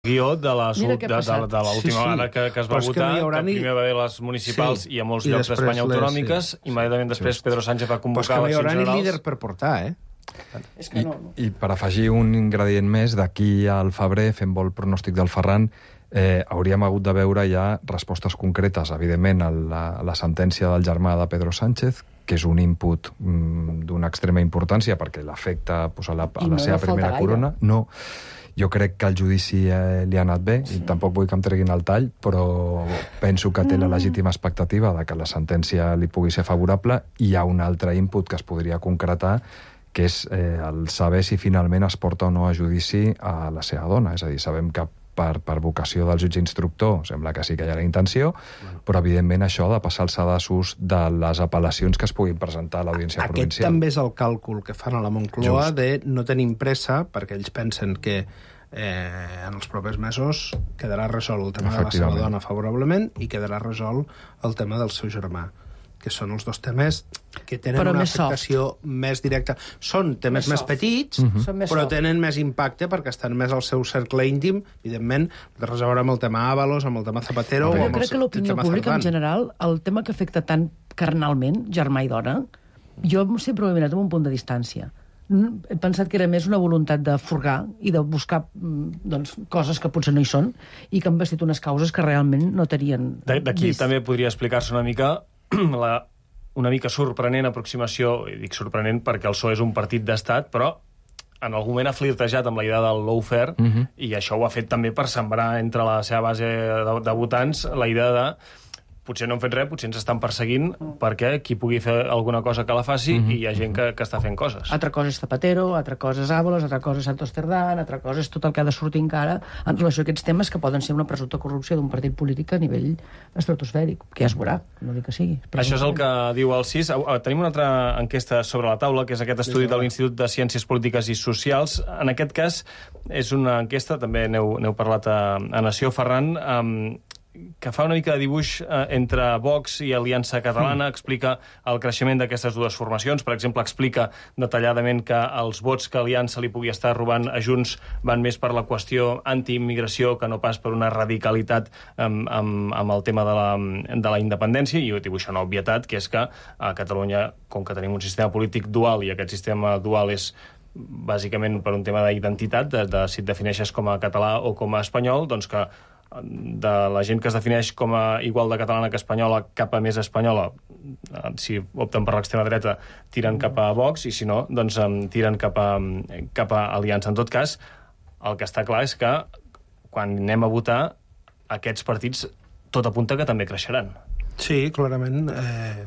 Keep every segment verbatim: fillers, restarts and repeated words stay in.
guió de la Mira de, què ha de, de, passat. de l'última Sí, sí. vegada que, que es va Però és que votar, no hi que, haurà ni- primer va haver les municipals Sí. i a molts I llocs després d'Espanya les- autonòmiques, sí. i immediatament després Just. Pedro Sánchez va Però és convocar que no hi eleccions haurà ni líder generals. per portar, eh? És que I, no, no. I per afegir un ingredient més, d'aquí al febrer, fent vol pronòstic del Ferran, eh, hauríem hagut de veure ja respostes concretes, evidentment, a la, a la sentència del germà de Pedro Sánchez, que és un input mm, d'una extrema importància perquè l'afecta pues, a la, a I la no seva li falta primera gaire. corona. No, jo crec que el judici eh, li ha anat bé, sí. I tampoc vull que em treguin el tall, però penso que té la legítima expectativa de que la sentència li pugui ser favorable, i hi ha un altre input que es podria concretar, que és eh, el saber si finalment es porta o no a judici a la seva dona. És a dir, sabem que per, per vocació del jutge instructor sembla que sí que hi ha la intenció, bueno. Però evidentment això ha de passar als sedassos de les apel·lacions que es puguin presentar a l'Audiència Aquest Provincial. també és el càlcul que fan a la Moncloa Just. de no tenim pressa, perquè ells pensen que eh, en els propers mesos quedarà resolt el tema de la seva Efectivament. dona favorablement i quedarà resolt el tema del seu germà, que són els dos temes que tenen Però una més soft. afectació més directa. Són temes Més més, soft. petits, Mhm. Són més però soft. tenen més impacte perquè estan més al seu cercle íntim, evidentment, de res a veure amb el tema Ábalos, amb el tema Zapatero... Però o jo amb crec el que l'opinió tema pública, en Cerdán. general, el tema que afecta tan carnalment, germà i dona, jo sempre ho he mirat amb un punt de distància. Mm, He pensat que era més una voluntat de furgar i de buscar mm, doncs, coses que potser no hi són i que han vestit unes causes que realment no tenien De- D'aquí vist. també podria explicar-se una mica la, una mica sorprenent aproximació, i dic sorprenent perquè el P S O E és un partit d'estat, però en algun moment ha flirtejat amb la idea del lawfare, uh -huh. i això ho ha fet també per sembrar entre la seva base de, de votants la idea de potser no han fet res, potser ens estan perseguint perquè qui pugui fer alguna cosa que la faci, uh -huh. i hi ha gent que, que està fent coses. Altra cosa és Zapatero, altra cosa és Ábalos, altra cosa és Santos Cerdán, altra cosa és tot el que ha de sortir encara en relació a aquests temes que poden ser una presumpta corrupció d'un partit polític a nivell estratosfèric, que ja es veurà, no dic que sigui. Això és el que diu el C I S. Tenim una altra enquesta sobre la taula, que és aquest estudi de l'Institut de Ciències Polítiques i Socials. En aquest cas, és una enquesta, també n'heu, n'heu parlat a, a Nació, Ferran, um, que fa una mica de dibuix eh, entre Vox i Aliança Catalana, explica el creixement d'aquestes dues formacions, per exemple, explica detalladament que els vots que Aliança li pugui estar robant a Junts van més per la qüestió antiimmigració que no pas per una radicalitat amb, amb, amb el tema de la, de la independència, i dibuixa una obvietat, que és que a Catalunya, com que tenim un sistema polític dual, i aquest sistema dual és bàsicament per un tema d'identitat, de, de si et defineixes com a català o com a espanyol, doncs que de la gent que es defineix com a igual de catalana que espanyola cap a més espanyola, si opten per l'extrema dreta, tiren cap a Vox, i si no, doncs um, tiren cap a, cap a Aliança. En tot cas, el que està clar és que quan anem a votar, aquests partits tot apunta que també creixeran. Sí, clarament. Eh,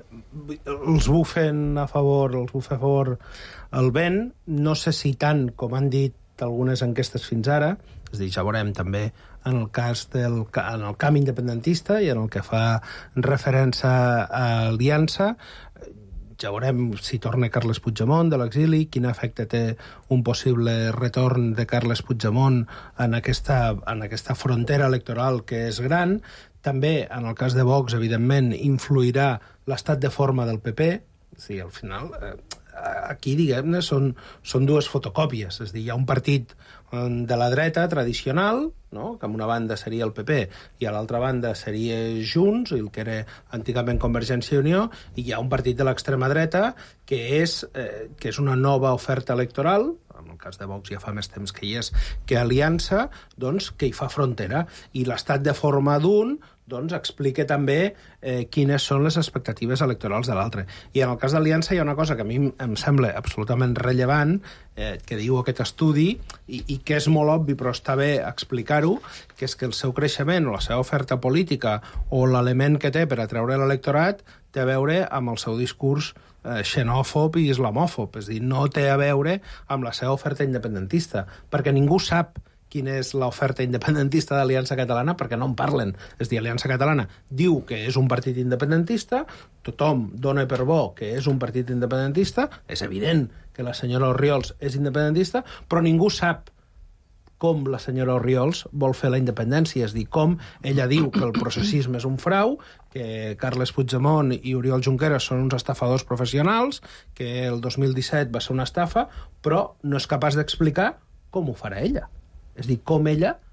els bufen a favor, els bufa a favor el vent, no sé si tant com han dit algunes enquestes fins ara, és a dir, ja veurem també en el cas del en el camp independentista i en el que fa referència a Aliança, ja veurem si torna Carles Puigdemont de l'exili, quin efecte té un possible retorn de Carles Puigdemont en aquesta, en aquesta frontera electoral que és gran. També, en el cas de Vox, evidentment, influirà l'estat de forma del P P. O sigui, al final, eh, aquí, diguem-ne, són, són dues fotocòpies. És a dir, hi ha un partit de la dreta tradicional, no?, que en una banda seria el P P i a l'altra banda seria Junts, el que era antigament Convergència i Unió, i hi ha un partit de l'extrema dreta que és, eh, que és una nova oferta electoral, en el cas de Vox ja fa més temps que hi és, que Aliança, doncs, que hi fa frontera. I l'estat de forma d'un doncs explica també eh, quines són les expectatives electorals de l'altre. I en el cas d'Aliança hi ha una cosa que a mi em sembla absolutament rellevant, eh, que diu aquest estudi, i, i que és molt obvi però està bé explicar-ho, que és que el seu creixement o la seva oferta política o l'element que té per atreure l'electorat té a veure amb el seu discurs eh, xenòfob i islamòfob. És a dir, no té a veure amb la seva oferta independentista, perquè ningú sap quina és l'oferta independentista d'Aliança Catalana, perquè no en parlen. És a dir, Aliança Catalana diu que és un partit independentista, tothom dona per bo que és un partit independentista, és evident que la senyora Orriols és independentista, però ningú sap com la senyora Orriols vol fer la independència, és a dir, com ella diu que el processisme és un frau, que Carles Puigdemont i Oriol Junqueras són uns estafadors professionals, que el dos mil disset va ser una estafa, però no és capaç d'explicar com ho farà ella. És a dir, com ella